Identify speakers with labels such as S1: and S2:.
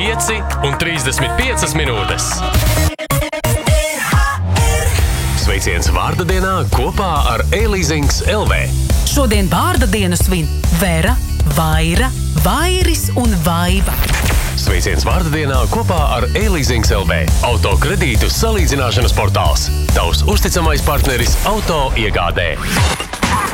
S1: 5:35 minūtes. Sveiciens vārda dienā kopā ar E-Leasings LV.
S2: Šodien vārda dienu svin Vera, Vaira, Vairis un Vaiva.
S1: Sveiciens vārda dienā kopā ar E-Leasings LV. Auto kredītu salīdzināšanas portāls. Tavs uzticamais partneris auto iegādē.